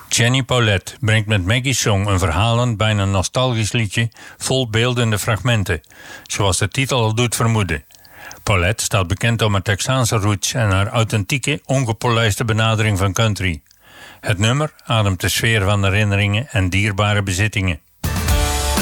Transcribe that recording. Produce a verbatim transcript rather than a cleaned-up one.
Jenny Paulette brengt met Maggie's Song een verhalend, bijna nostalgisch liedje vol beeldende fragmenten, zoals de titel al doet vermoeden. Paulette staat bekend om haar Texaanse roots en haar authentieke, ongepolijste benadering van country. Het nummer ademt de sfeer van herinneringen en dierbare bezittingen.